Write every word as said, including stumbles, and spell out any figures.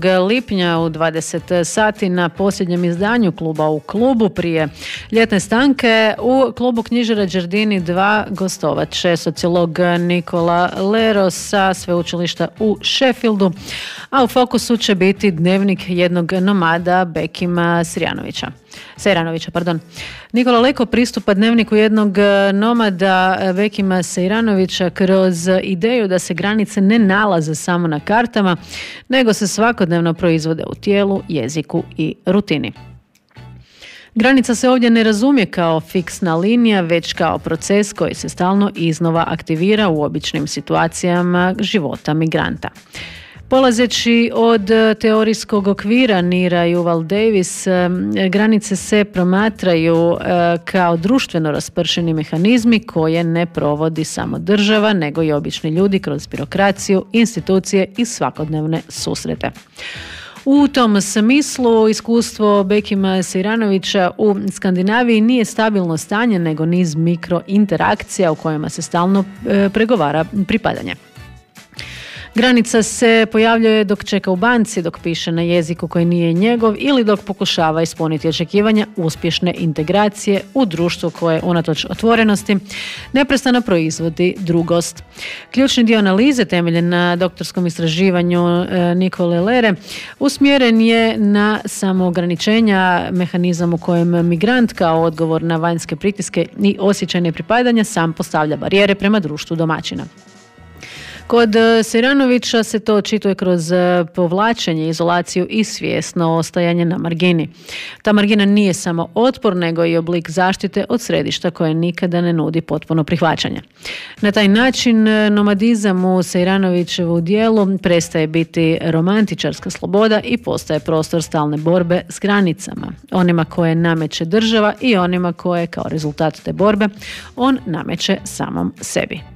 lipnja u dvadeset sati na posljednjem izdanju kluba u klubu prije ljetne stanke. U klubu knjižara Đerdini dva gostovat će sociolog Nikola Lero sa sveučilišta u Sheffieldu, a u fokusu će biti dnevnik jednog nomada Bekima Sirjanovića. Sejranovića, pardon. Nikola Leko pristupa dnevniku jednog nomada Bekima Sejranovića kroz ideju da se granice ne nalaze samo na kartama, nego se svakodnevno proizvode u tijelu, jeziku i rutini. Granica se ovdje ne razumije kao fiksna linija, već kao proces koji se stalno iznova aktivira u običnim situacijama života migranta. Polazeći od teorijskog okvira Nira Yuval Davis, granice se promatraju kao društveno raspršeni mehanizmi koje ne provodi samo država, nego i obični ljudi kroz birokraciju, institucije i svakodnevne susrete. U tom smislu iskustvo Bekima Sejranovića u Skandinaviji nije stabilno stanje, nego niz mikrointerakcija u kojima se stalno pregovara pripadanje. Granica se pojavljuje dok čeka u banci, dok piše na jeziku koji nije njegov ili dok pokušava ispuniti očekivanja uspješne integracije u društvu koje unatoč otvorenosti neprestano proizvodi drugost. Ključni dio analize temeljen na doktorskom istraživanju Nikole Lere usmjeren je na samoograničenja, mehanizam u kojem migrant kao odgovor na vanjske pritiske i osjećaj nepripadanja sam postavlja barijere prema društvu domaćina. Kod Sejranovića se to očituje kroz povlačenje, izolaciju i svjesno ostajanje na margini. Ta margina nije samo otpor, nego i oblik zaštite od središta koje nikada ne nudi potpuno prihvaćanje. Na taj način nomadizam u Sejranovićevu dijelu prestaje biti romantičarska sloboda i postaje prostor stalne borbe s granicama, onima koje nameće država i onima koje kao rezultat te borbe on nameće samom sebi.